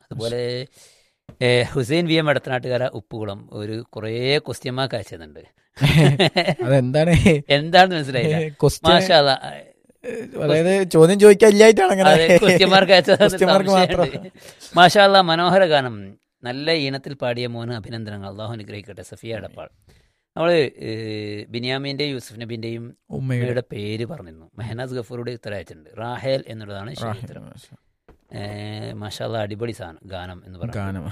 അതുപോലെ Hussain V M എടത്തനാട്ടുകാര Uppukulam ഒരു കുറേ ക്വസ്റ്റ്യൻ മാർക്ക് അയച്ചിട്ടുണ്ട്. അതെന്താണ് എന്താണെന്ന് മനസ്സിലായില്ല. മാഷാ അല്ലാ. അതായത് ചോദ്യം ചോദിക്കാനില്ലായിട്ടാണ് അതെ, ക്വസ്റ്റ്യൻ മാർക്ക് Question mark മാത്രം. അയച്ചത്. മാഷാ അല്ലാ, മനോഹര ഗാനം, നല്ല ഈണത്തിൽ പാടിയ മോന് അഭിനന്ദനങ്ങൾ, അള്ളാഹു അനുഗ്രഹിക്കട്ടെ. സഫിയ എടപ്പാൾ. നമ്മൾ ബിനിയാമിൻ്റെയും യൂസുഫ് നബിൻ്റെയും ഉമ്മയുടെ പേര് പറഞ്ഞിരുന്നു. മെഹനാസ് ഗഫൂറുടെ ഉത്തരം അയച്ചിട്ടുണ്ട്. റാഹേൽ എന്നുള്ളതാണ് ശരി ഉത്തരം. മാഷാ അല്ലാ, അടിപൊളി ഗാനം എന്ന് പറഞ്ഞു.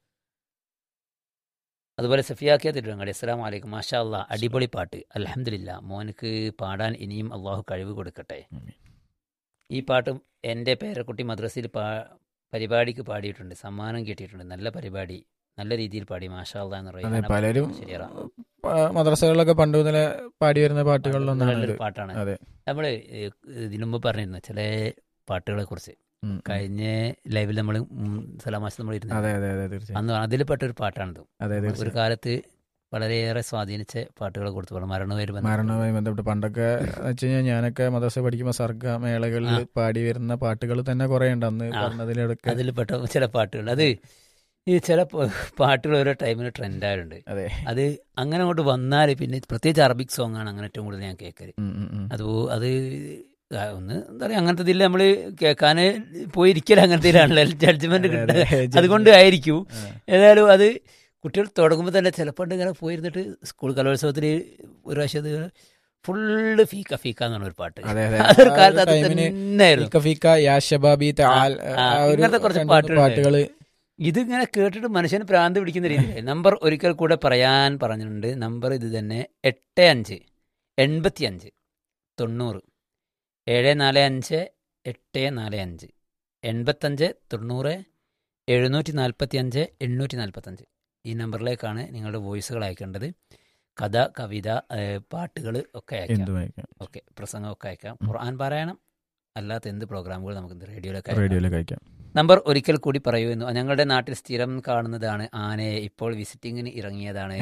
അതുപോലെ സഫിയാക്കിയ തിരുവങ്ങാടി, അസ്സലാമു അലൈക്കും, മാഷാ അല്ലാ, അടിപൊളി പാട്ട്, അൽഹംദുലില്ലാ, മോനക്ക് പാടാൻ ഇനിയും അള്ളാഹു കഴിവ് കൊടുക്കട്ടെ. ഈ പാട്ടും എൻ്റെ പേരക്കുട്ടി മദ്രസയിൽ പരിപാടിക്ക് പാടിയിട്ടുണ്ട്, സമ്മാനം കിട്ടിയിട്ടുണ്ട്. നല്ല പരിപാടി, നല്ല രീതിയിൽ പാടി, മാഷാ അല്ലാ എന്ന് പറയുന്നത് പലരും ശരിയാ. മദ്രസകളിലൊക്കെ പണ്ട് മുതലേ പാടി വരുന്ന പാട്ടുകളിലൊന്നാണ്. നല്ലൊരു പാട്ടാണ്. നമ്മൾ ഇതിനു മുമ്പ് പറഞ്ഞിരുന്നു ചില പാട്ടുകളെ കുറിച്ച്. കഴിഞ്ഞ ലൈവിൽ നമ്മൾ സലാമാശം നമ്മൾ ഇരുന്നു, അന്ന് അതിൽ പെട്ടൊരു പാട്ടാണിത്. ഒരു കാലത്ത് വളരെയേറെ സ്വാധീനിച്ച പാട്ടുകളെ കുറിച്ച് പറഞ്ഞു. മരണവുമായി ബന്ധപ്പെട്ട് പണ്ടൊക്കെ വെച്ച് കഴിഞ്ഞാൽ ഞാനൊക്കെ മദ്രസ പഠിക്കുമ്പോൾ സർഗ മേളകളിൽ പാടി വരുന്ന പാട്ടുകൾ തന്നെ കുറെ ഉണ്ട് അന്ന് പറഞ്ഞതിലൊക്കെ. അതിൽ പെട്ട ചില പാട്ടുകൾ, അത് ഈ ചില പാട്ടുകൾ ഓരോ ടൈമിൽ ട്രെൻഡായിട്ടുണ്ട്. അത് അങ്ങനെ അങ്ങോട്ട് വന്നാൽ പിന്നെ പ്രത്യേകിച്ച് അറബിക് സോങ് ആണ് അങ്ങനെ ഏറ്റവും കൂടുതൽ ഞാൻ കേൾക്കല്. അത് ഒന്ന് എന്താ പറയുക, അങ്ങനത്തെ ഇതിൽ നമ്മൾ കേൾക്കാൻ പോയിരിക്കൽ അങ്ങനത്തെ ഇതിലാണല്ലോ ജഡ്ജ്മെന്റ് കിട്ടുക. അതുകൊണ്ട് ആയിരിക്കും. ഏതായാലും അത് കുട്ടികൾ തുടങ്ങുമ്പോൾ തന്നെ ചിലപ്പോൾ ഇങ്ങനെ പോയിരുന്നിട്ട് സ്കൂൾ കലോത്സവത്തിൽ ഒരു പ്രാവശ്യം ഫുള്ള് ഫീക്ക ഫീക്ക എന്നാണ് ഒരു പാട്ട്. അതൊരു കാലത്ത് അത് തന്നെയായിരുന്നു. ഇങ്ങനത്തെ കുറച്ച് പാട്ടുകൾ ഇതിങ്ങനെ കേട്ടിട്ട് മനുഷ്യന് ഭ്രാന്ത് പിടിക്കുന്ന രീതിയിൽ. നമ്പർ ഒരിക്കൽ കൂടെ പറയാൻ പറഞ്ഞിട്ടുണ്ട്. നമ്പർ ഇത് തന്നെ: 85 85 90 745 845 85 90 745 845. ഈ നമ്പറിലേക്കാണ് നിങ്ങളുടെ വോയിസുകൾ അയക്കേണ്ടത്. കഥ, കവിത, പാട്ടുകൾ ഒക്കെ അയക്കാം. ഓക്കെ, പ്രസംഗമൊക്കെ അയക്കാം. ഖുർആൻ പാരായണം അല്ലാത്ത എന്ത് പ്രോഗ്രാമുകൾ നമുക്ക് റേഡിയോയിലേക്ക് അയക്കാം. നമ്പർ ഒരിക്കൽ കൂടി പറയുന്നു. ഞങ്ങളുടെ നാട്ടിൽ സ്ഥിരം കാണുന്നതാണ് ആനയെ. ഇപ്പോൾ വിസിറ്റിങ്ങിന് ഇറങ്ങിയതാണ്.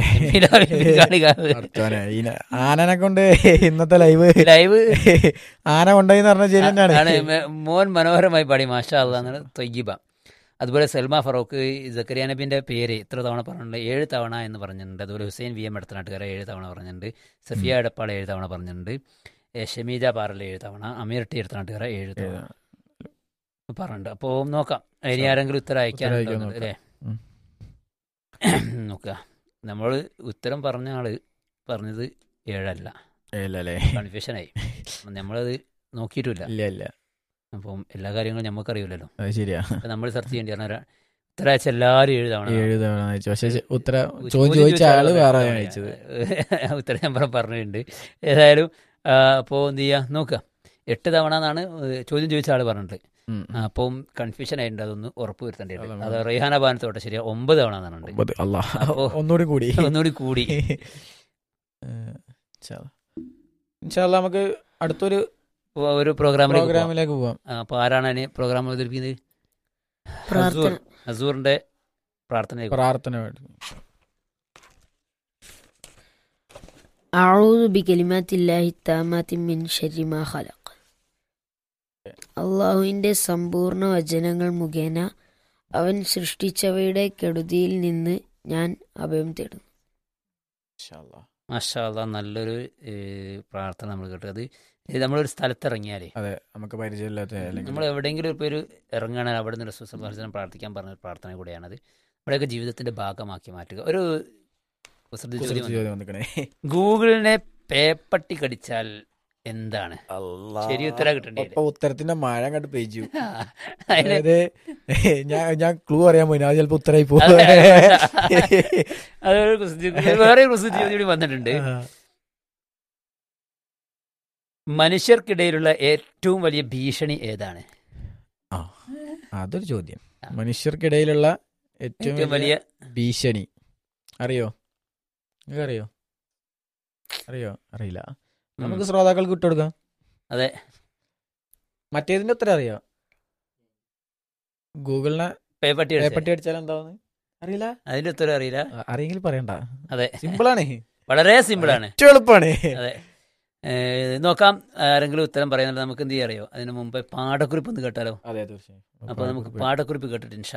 ആനനെ കൊണ്ട് ഇന്നത്തെ ലൈവ് ആന കൊണ്ടുപോയി പറഞ്ഞ ശരി തന്നെയാണ്. മോൻ മനോഹരമായി പാടി, മാഷാ അല്ലാ എന്നാണ് തൊയ്യിബ. അതുപോലെ സൽമ ഫറൂഖ് സക്കരിയ നബിൻ്റെ പേര് ഇത്ര തവണ പറഞ്ഞിട്ടുണ്ട്, 7 തവണ എന്ന് പറഞ്ഞിട്ടുണ്ട്. അതുപോലെ ഹുസൈൻ വി എം എടത്തനാട്ടുകാരെ 7 തവണ പറഞ്ഞിട്ടുണ്ട്. സഫിയ എടപ്പാൾ 7 തവണ പറഞ്ഞിട്ടുണ്ട്. ഷമീജ പാറൽ 7 തവണ. അമീർ ടി എടത്തനാട്ടുകാരെ 7 തവണ പറഞ്ഞിട്ടുണ്ട്. അപ്പോൾ നോക്കാം ഇനി ആരെങ്കിലും ഉത്തരം അയക്കാനുണ്ടോ അല്ലേ. നോക്കുക, നമ്മൾ ഉത്തരം പറഞ്ഞ ആള് പറഞ്ഞത് 7 അല്ല, കൺഫ്യൂഷനായി. നമ്മളത് നോക്കിയിട്ടില്ല. അപ്പം എല്ലാ കാര്യങ്ങളും നമുക്കറിയില്ലല്ലോ. ശരിയാ, നമ്മൾ സെർച്ച് ചെയ്യേണ്ടി പറഞ്ഞ ഉത്തരം അയച്ച എല്ലാവരും 7 തവണ ഉത്തരം ഞാൻ പറഞ്ഞിട്ടുണ്ട്. ഏതായാലും അപ്പോൾ എന്ത് ചെയ്യുക നോക്കുക, 8 തവണ എന്നാണ് ചോദ്യം ചോദിച്ച ആൾ പറഞ്ഞിട്ട്. അപ്പം കൺഫ്യൂഷൻ ആയിട്ടുണ്ട്, അതൊന്ന് ഉറപ്പ് വരുത്തേണ്ടിട്ടുണ്ട്. അത് റെയ്ഹാന ബാനത്തോട്ടെ ശരിയാ 9 തവണ എന്നാണ്. ഒന്നുകൂടി കൂടി നമുക്ക് അടുത്തൊരു പ്രോഗ്രാമിലേക്ക് പോവാം. അപ്പൊ ആരാണ് അതിന് പ്രോഗ്രാം അവതരിപ്പിക്കുന്നത്? ഹസൂറിന്റെ പ്രാർത്ഥന. അഊദു ബികലിമാത്തില്ലാഹി തമ്മാത്തി മിൻ ശർരി മാ ഖലഖ്. അള്ളാഹുവിൻ്റെ സമ്പൂർണ്ണ വചനങ്ങൾ മുഖേന അവൻ സൃഷ്ടിച്ചവയുടെ കെടുതിയിൽ നിന്ന് ഞാൻ അഭയം തേടുന്നു. മാഷാ അല്ലാ, നല്ലൊരു പ്രാർത്ഥന നമ്മൾ കേട്ടത്. അത് നമ്മളൊരു സ്ഥലത്തിറങ്ങിയാലേ, നമുക്ക് പരിചയമില്ലാത്ത നമ്മൾ എവിടെയെങ്കിലും ഇപ്പോൾ ഒരു ഇറങ്ങുകയാണ്, അവിടെ നിന്ന് റസൂൽ സല്ലല്ലാഹു അലൈഹി വസല്ലം പ്രാർത്ഥിക്കാൻ പറഞ്ഞ പ്രാർത്ഥന കൂടെയാണത്. നമ്മുടെയൊക്കെ ജീവിതത്തിന്റെ ഭാഗമാക്കി മാറ്റുക. ഒരു ഗൂഗിളിനെ പേപ്പട്ടി കടിച്ചാൽ എന്താണ് ശരി ഉത്തരം കിട്ടേണ്ടി? ഉത്തരത്തിന്റെ മഴ കണ്ട് പെയ്ച്ചു. അതായത് ഞാൻ ക്ലൂ അറിയാൻ പോയി, അത് ചിലപ്പോ ഉത്തരായി പോകും. വേറെ കൂടി വന്നിട്ടുണ്ട്. മനുഷ്യർക്കിടയിലുള്ള ഏറ്റവും വലിയ ഭീഷണി ഏതാണ്? അതൊരു ചോദ്യം. മനുഷ്യർക്കിടയിലുള്ള ഏറ്റവും വലിയ ഭീഷണി അറിയോ? അറിയില്ല. നമുക്ക് ശ്രോതാക്കൾക്ക് വിട്ടുകൊടുക്കാം. അതെ, മറ്റേതിന്റെ ഉത്തരം അറിയോ? ഗൂഗിളിനെ പേപ്പട്ടി അടിച്ചാൽ എന്താന്ന് അറിയില്ല. അതിന്റെ ഉത്തരം അറിയില്ല. അറിയെങ്കിൽ പറയണ്ട. അതെ, സിമ്പിളാണ്, വളരെ സിമ്പിളാണ്, ഏറ്റവും എളുപ്പമാണ്. അതെ, നോക്കാം ആരെങ്കിലും ഉത്തരം പറയുന്നുണ്ട്. നമുക്ക് എന്ത് ചെയ്യാറിയോ, അതിന് മുമ്പ് പാഠക്കുറിപ്പ് ഒന്ന് കേട്ടാലോ? അതെ, തീർച്ചയായും. അപ്പൊ നമുക്ക് പാഠക്കുറിപ്പ് കേട്ടിട്ട്